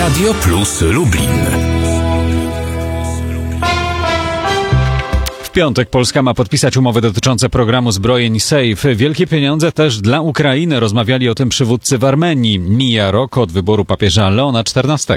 Radio Plus Lublin. W piątek Polska ma podpisać umowy dotyczące programu zbrojeń SAFE. Wielkie pieniądze też dla Ukrainy. Rozmawiali o tym przywódcy w Armenii. Mija rok od wyboru papieża Leona XIV.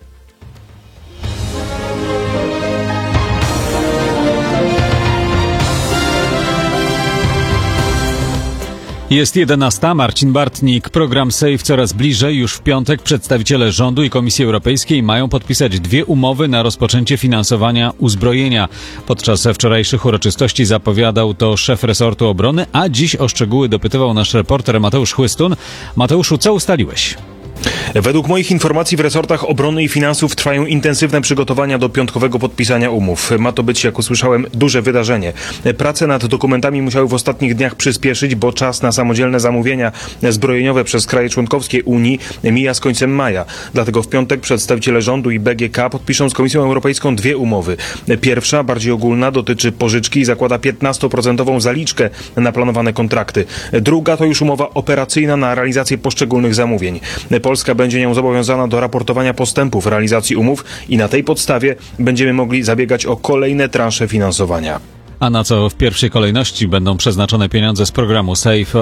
Jest 11. Marcin Bartnik. Program SAFE coraz bliżej. Już w piątek przedstawiciele rządu i Komisji Europejskiej mają podpisać 2 umowy na rozpoczęcie finansowania uzbrojenia. Podczas wczorajszych uroczystości zapowiadał to szef resortu obrony, a dziś o szczegóły dopytywał nasz reporter Mateusz Chłystun. Mateuszu, co ustaliłeś? Według moich informacji w resortach obrony i finansów trwają intensywne przygotowania do piątkowego podpisania umów. Ma to być, jak usłyszałem, duże wydarzenie. Prace nad dokumentami musiały w ostatnich dniach przyspieszyć, bo czas na samodzielne zamówienia zbrojeniowe przez kraje członkowskie Unii mija z końcem maja. Dlatego w piątek przedstawiciele rządu i BGK podpiszą z Komisją Europejską 2 umowy. Pierwsza, bardziej ogólna, dotyczy pożyczki i zakłada 15% zaliczkę na planowane kontrakty. Druga to już umowa operacyjna na realizację poszczególnych zamówień. Polska będzie nią zobowiązana do raportowania postępów realizacji umów i na tej podstawie będziemy mogli zabiegać o kolejne transze finansowania. A na co w pierwszej kolejności będą przeznaczone pieniądze z programu SAFE?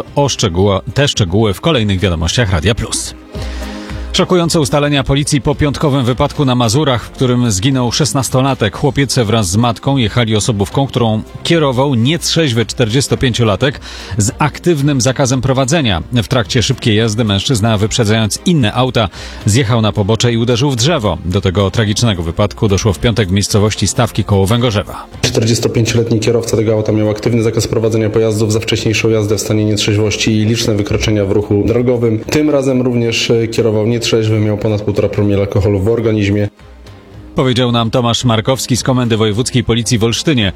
Te szczegóły w kolejnych wiadomościach Radia Plus. Szokujące ustalenia policji po piątkowym wypadku na Mazurach, w którym zginął 16-latek. Chłopiec wraz z matką jechali osobówką, którą kierował nietrzeźwy 45-latek z aktywnym zakazem prowadzenia. W trakcie szybkiej jazdy mężczyzna, wyprzedzając inne auta, zjechał na pobocze i uderzył w drzewo. Do tego tragicznego wypadku doszło w piątek w miejscowości Stawki koło Węgorzewa. 45-letni kierowca tego auta miał aktywny zakaz prowadzenia pojazdów za wcześniejszą jazdę w stanie nietrzeźwości i liczne wykroczenia w ruchu drogowym. Tym razem również kierował nietrzeźwy, miał ponad 1,5 promila alkoholu w organizmie. Powiedział nam Tomasz Markowski z Komendy Wojewódzkiej Policji w Olsztynie.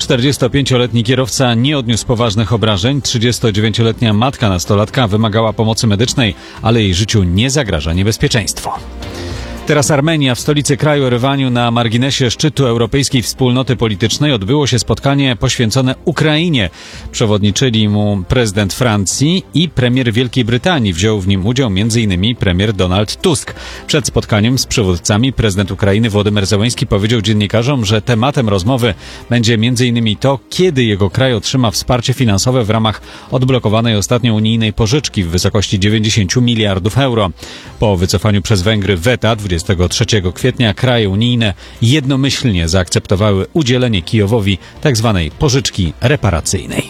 45-letni kierowca nie odniósł poważnych obrażeń. 39-letnia matka nastolatka wymagała pomocy medycznej, ale jej życiu nie zagraża niebezpieczeństwo. Teraz Armenia. W stolicy kraju Erywaniu na marginesie szczytu Europejskiej Wspólnoty Politycznej odbyło się spotkanie poświęcone Ukrainie. Przewodniczyli mu prezydent Francji i premier Wielkiej Brytanii. Wziął w nim udział m.in. premier Donald Tusk. Przed spotkaniem z przywódcami prezydent Ukrainy Wołodymyr Zełenski powiedział dziennikarzom, że tematem rozmowy będzie m.in. to, kiedy jego kraj otrzyma wsparcie finansowe w ramach odblokowanej ostatnio unijnej pożyczki w wysokości 90 miliardów euro. Po wycofaniu przez Węgry weta 23 kwietnia kraje unijne jednomyślnie zaakceptowały udzielenie Kijowowi tzw. pożyczki reparacyjnej.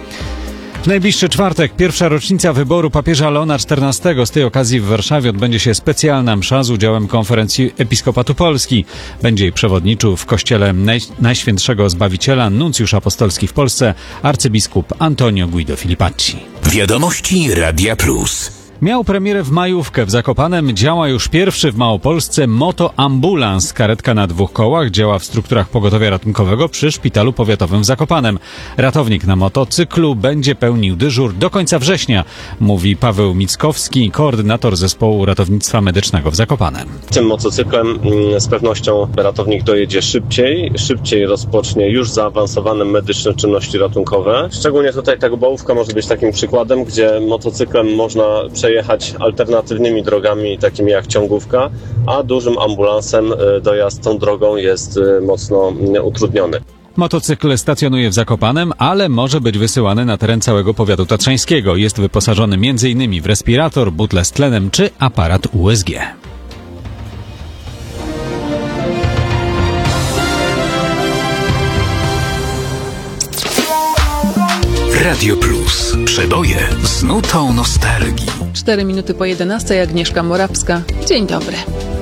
W najbliższy czwartek, pierwsza rocznica wyboru papieża Leona XIV. Z tej okazji w Warszawie odbędzie się specjalna msza z udziałem Konferencji Episkopatu Polski. Będzie jej przewodniczył w kościele Najświętszego Zbawiciela nuncjusz apostolski w Polsce arcybiskup Antonio Guido Filipacci. Wiadomości Radia Plus. Miał premierę w majówkę w Zakopanem. Działa już pierwszy w Małopolsce motoambulans. Karetka na 2 kołach działa w strukturach pogotowia ratunkowego przy szpitalu powiatowym w Zakopanem. Ratownik na motocyklu będzie pełnił dyżur do końca września, mówi Paweł Mickowski, koordynator zespołu ratownictwa medycznego w Zakopanem. Tym motocyklem z pewnością ratownik dojedzie szybciej rozpocznie już zaawansowane medyczne czynności ratunkowe. Szczególnie tutaj ta Gubałówka może być takim przykładem, gdzie motocyklem można przejechać alternatywnymi drogami, takimi jak ciągówka, a dużym ambulansem dojazd tą drogą jest mocno utrudniony. Motocykl stacjonuje w Zakopanem, ale może być wysyłany na teren całego powiatu tatrzańskiego. Jest wyposażony m.in. w respirator, butlę z tlenem czy aparat USG. Radio Plus. Przeboje z nutą nostalgii. 4 minuty po 11, Agnieszka Morawska. Dzień dobry.